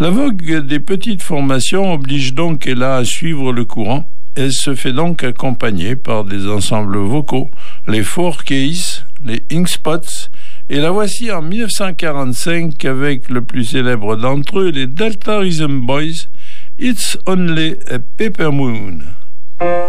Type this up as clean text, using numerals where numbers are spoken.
La vogue des petites formations oblige donc Ella à suivre le courant. Elle se fait donc accompagner par des ensembles vocaux, les Four Keys, les Ink Spots, et la voici en 1945 avec le plus célèbre d'entre eux, les Delta Rhythm Boys, It's Only a Paper Moon.